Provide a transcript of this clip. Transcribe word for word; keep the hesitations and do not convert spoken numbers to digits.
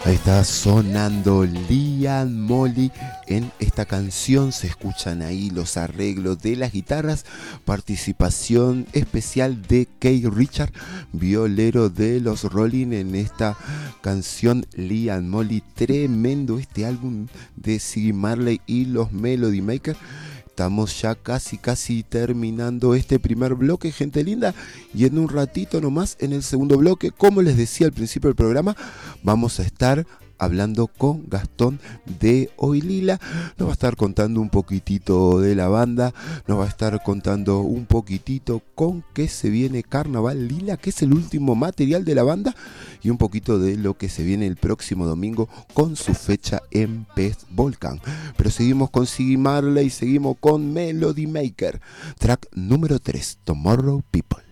Ahí está sonando Liam Molly. En esta canción se escuchan ahí los arreglos de las guitarras, participación especial de Keith Richards, violero de los Rolling en esta canción Liam Molly. Tremendo este álbum de Ziggy Marley y los Melody Makers. Estamos ya casi casi terminando este primer bloque, gente linda, y en un ratito nomás en el segundo bloque, como les decía al principio del programa, vamos a estar hablando con Gastón de Oilila. Nos va a estar contando un poquitito de la banda, nos va a estar contando un poquitito con qué se viene Carnaval Lila, que es el último material de la banda, y un poquito de lo que se viene el próximo domingo con su fecha en Pez Volcán. Pero seguimos con Ziggy Marley, seguimos con Melody Maker, track número tres, Tomorrow People.